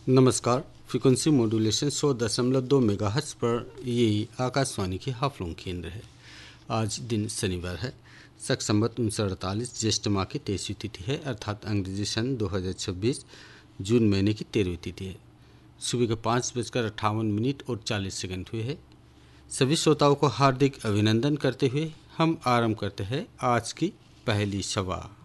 नमस्कार। Frequency modulation 100.2 megahertz पर ये आकाशवाणी की हाफलों केंद्र है। आज दिन शनिवार है। शक संवत 1948 ज्येष्ठ माह की 23वीं तिथि है, अर्थात अंग्रेजी सन 2026 जून महीने की 13वीं तिथि है। सुबह के 5:58 और 40 सेकंड हुए हैं। सभी श्रोताओं को हार्दिक अभिनंदन करते हुए हम आरंभ करते हैं आज की पहली सभा।